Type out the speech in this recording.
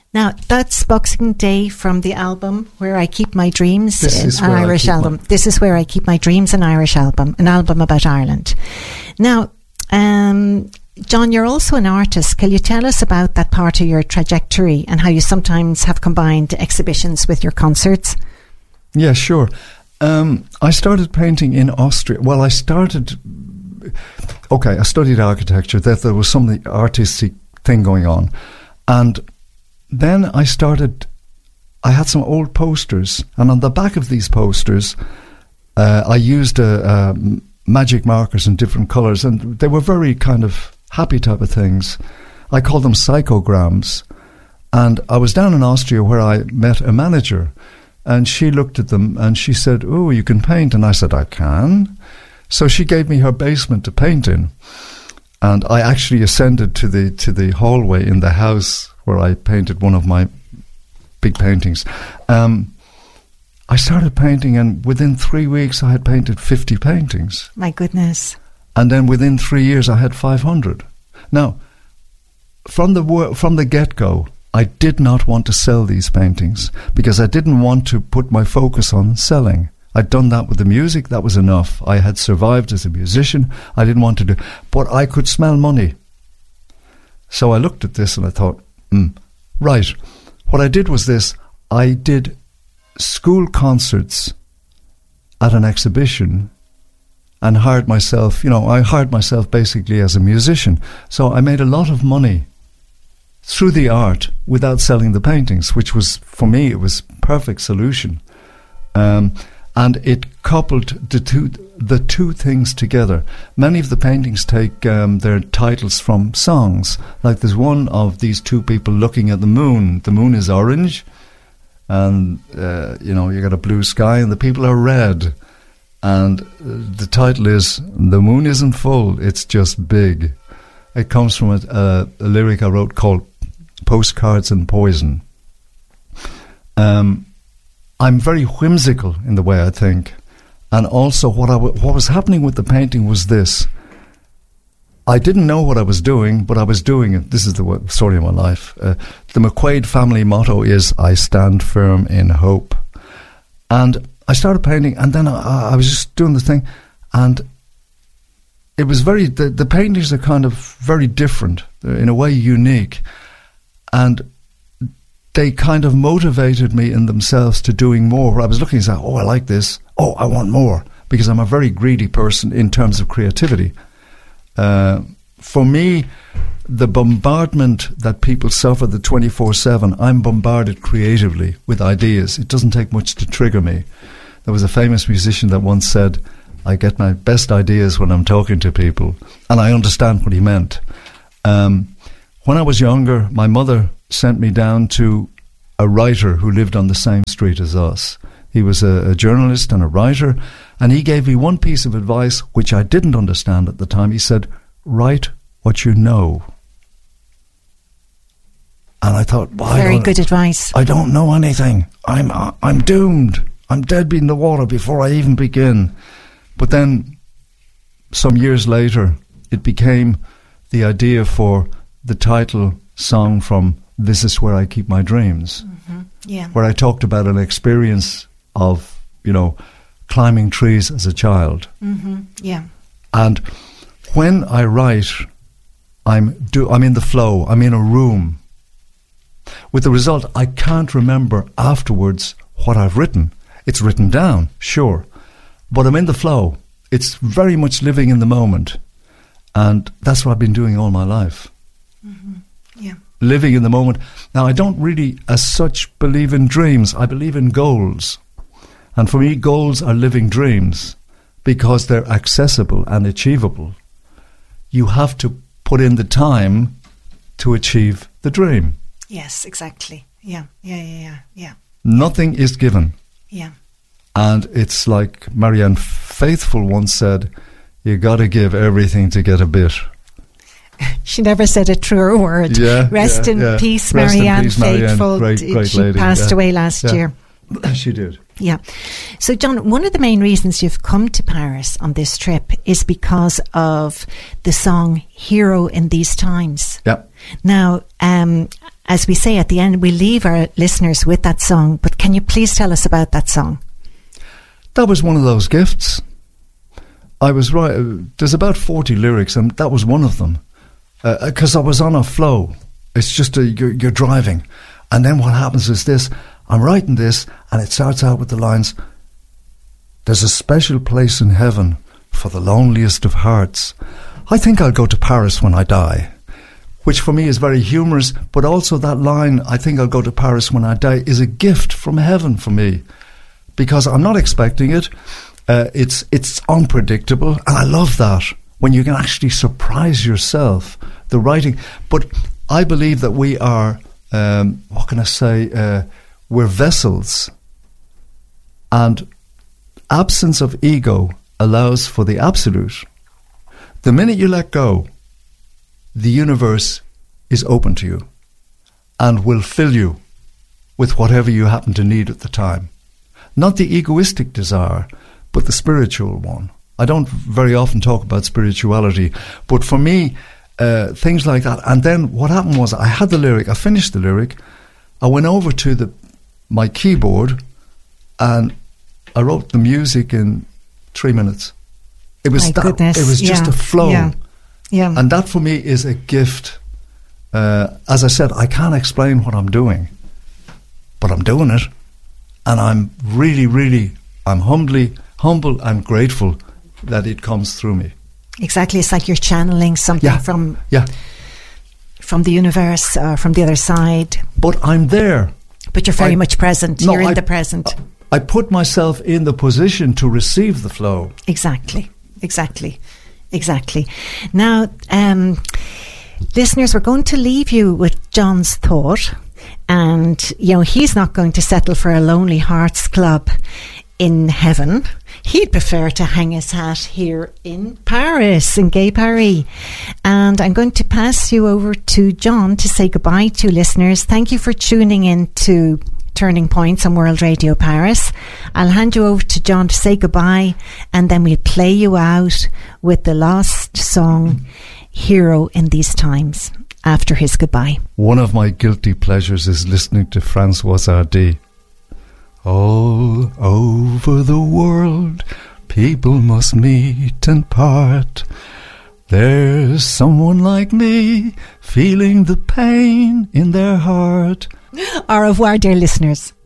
Now, that's Boxing Day from the album Where I Keep My Dreams, an Irish album. This is Where I Keep My Dreams, an Irish album, an album about Ireland. Now, John, you're also an artist. Can you tell us about that part of your trajectory and how you sometimes have combined exhibitions with your concerts? Yeah, sure. I started painting in Austria. Well, I studied architecture, that there was some artistic thing going on. And then I had some old posters, and on the back of these posters, I used magic markers in different colours, and they were very kind of happy type of things. I called them psychograms. And I was down in Austria where I met a manager, and she looked at them and she said, "Oh, you can paint?" And I said, "I can." So she gave me her basement to paint in. And I actually ascended to the hallway in the house where I painted one of my big paintings. I started painting, and within 3 weeks I had painted 50 paintings. My goodness. And then within 3 years I had 500. Now, from the get-go, I did not want to sell these paintings because I didn't want to put my focus on selling. I'd done that with the music. That was enough. I had survived as a musician. I didn't want to do... But I could smell money. So I looked at this and I thought, right. What I did was this. I did school concerts at an exhibition and hired myself, I hired myself basically as a musician. So I made a lot of money through the art without selling the paintings, which was, for me, it was perfect solution. And it coupled the two things together. Many of the paintings take their titles from songs. Like there's one of these two people looking at the moon. The moon is orange, and you got a blue sky, and the people are red. And the title is "The Moon Isn't Full, It's Just Big." It comes from a lyric I wrote called "Postcards and Poison." I'm very whimsical in the way I think, and also what was happening with the painting was this. I didn't know what I was doing, but I was doing it. This is the story of my life. The McQuaid family motto is "I stand firm in hope," and I started painting, and then I was just doing the thing, and it was the paintings are kind of very different. They're in a way unique, and they kind of motivated me in themselves to doing more. I was looking and saying, "Oh, I like this. Oh, I want more," because I'm a very greedy person in terms of creativity. For me, the bombardment that people suffer, the 24/7, I'm bombarded creatively with ideas. It doesn't take much to trigger me. There was a famous musician that once said, "I get my best ideas when I'm talking to people," and I understand what he meant. When I was younger, my mother sent me down to a writer who lived on the same street as us. He was a journalist and a writer, and he gave me one piece of advice which I didn't understand at the time. He said, "Write what you know." And I thought, very good advice. I don't know anything. I'm doomed. I'm dead in the water before I even begin. But then, some years later, it became the idea for the title song from "This Is Where I Keep My Dreams," where I talked about an experience of, climbing trees as a child. And when I write, I'm in the flow. I'm in a room. With the result, I can't remember afterwards what I've written. It's written down, sure, but I'm in the flow. It's very much living in the moment, and that's what I've been doing all my life. Living in the moment. Now, I don't really, as such, believe in dreams. I believe in goals. And for me, goals are living dreams because they're accessible and achievable. You have to put in the time to achieve the dream. Yes, exactly. Yeah. Nothing is given. Yeah. And it's like Marianne Faithfull once said, "You got to give everything to get a bit." She never said a truer word. Rest in peace, Marianne Faithfull. Great she lady. Passed away last year. She did. Yeah. So, John, one of the main reasons you've come to Paris on this trip is because of the song "Hero in These Times." Yeah. Now, as we say at the end, we leave our listeners with that song. But can you please tell us about that song? That was one of those gifts. I was right. There's about 40 lyrics, and that was one of them. Because I was on a flow. It's just you're driving. And then what happens is this. I'm writing this, and it starts out with the lines, "There's a special place in heaven for the loneliest of hearts. I think I'll go to Paris when I die." Which for me is very humorous, but also that line, "I think I'll go to Paris when I die," is a gift from heaven for me. Because I'm not expecting it. It's unpredictable, and I love that, when you can actually surprise yourself, the writing. But I believe that we are, what can I say, we're vessels, and absence of ego allows for the absolute. The minute you let go, the universe is open to you and will fill you with whatever you happen to need at the time. Not the egoistic desire, but the spiritual one. I don't very often talk about spirituality, but for me, things like that. And then what happened was, I had the lyric, I finished the lyric, I went over to my keyboard, and I wrote the music in 3 minutes. It was goodness. It was just a flow. Yeah. And that for me is a gift. As I said, I can't explain what I'm doing, but I'm doing it. And I'm really, really, I'm humble and grateful that it comes through me. Exactly. It's like you're channeling something from the universe, from the other side. But I'm there. But you're very much present. You're in the present. I put myself in the position to receive the flow. Exactly. Now, listeners, we're going to leave you with John's thought. And, he's not going to settle for a Lonely Hearts Club in heaven. He'd prefer to hang his hat here in Paris, in Gay Paris. And I'm going to pass you over to John to say goodbye to listeners. Thank you for tuning in to Turning Points on World Radio Paris. I'll hand you over to John to say goodbye, and then we'll play you out with the last song, Hero in These Times, after his goodbye. One of my guilty pleasures is listening to François Hardy. All over the world, people must meet and part. There's someone like me feeling the pain in their heart. Au revoir, dear listeners.